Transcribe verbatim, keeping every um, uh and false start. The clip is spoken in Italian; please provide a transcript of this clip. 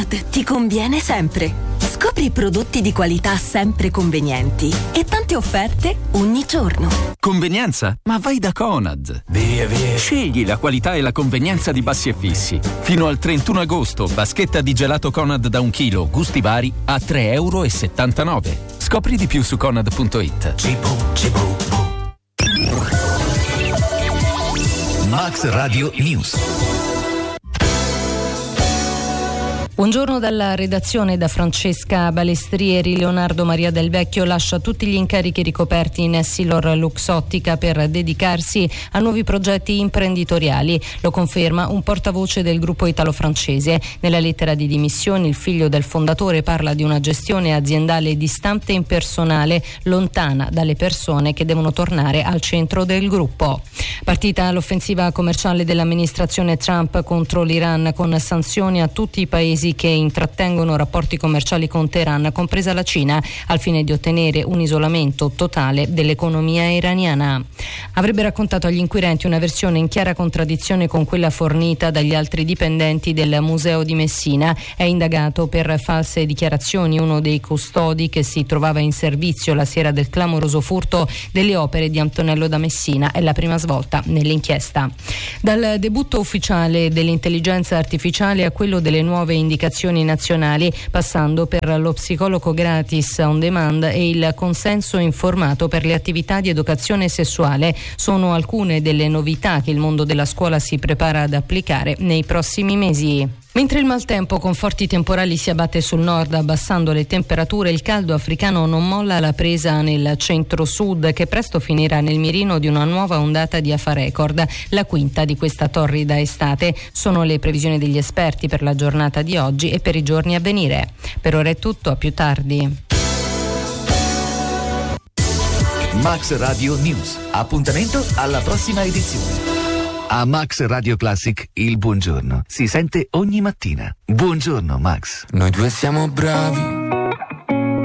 Conad ti conviene sempre. Scopri prodotti di qualità sempre convenienti e tante offerte ogni giorno. Convenienza? Ma vai da Conad. Via, via. Scegli la qualità e la convenienza di Bassi e Fissi. Fino al trentuno agosto, vaschetta di gelato Conad da un chilo, gusti vari, a tre virgola settantanove euro. Scopri di più su conad punto it. Cibo, cibo, Max Radio News. Buongiorno dalla redazione, da Francesca Balestrieri. Leonardo Maria Del Vecchio lascia tutti gli incarichi ricoperti in Essilor Luxottica per dedicarsi a nuovi progetti imprenditoriali. Lo conferma un portavoce del gruppo italo-francese. Nella lettera di dimissioni il figlio del fondatore parla di una gestione aziendale distante e impersonale, lontana dalle persone che devono tornare al centro del gruppo. Partita l'offensiva commerciale dell'amministrazione Trump contro l'Iran, con sanzioni a tutti i paesi che intrattengono rapporti commerciali con Teheran, compresa la Cina, al fine di ottenere un isolamento totale dell'economia iraniana. Avrebbe raccontato agli inquirenti una versione in chiara contraddizione con quella fornita dagli altri dipendenti del Museo di Messina. È indagato per false dichiarazioni uno dei custodi che si trovava in servizio la sera del clamoroso furto delle opere di Antonello da Messina. È la prima svolta nell'inchiesta. Dal debutto ufficiale dell'intelligenza artificiale a quello delle nuove indicazioni nazionali, passando per lo psicologo gratis on demand e il consenso informato per le attività di educazione sessuale, sono alcune delle novità che il mondo della scuola si prepara ad applicare nei prossimi mesi. Mentre il maltempo con forti temporali si abbatte sul nord, abbassando le temperature, il caldo africano non molla la presa nel centro-sud, che presto finirà nel mirino di una nuova ondata di afa record, la quinta di questa torrida estate. Sono le previsioni degli esperti per la giornata di oggi e per i giorni a venire. Per ora è tutto, a più tardi. Max Radio News. Appuntamento alla prossima edizione. A Max Radio Classic il buongiorno si sente ogni mattina. Buongiorno Max. Noi due siamo bravi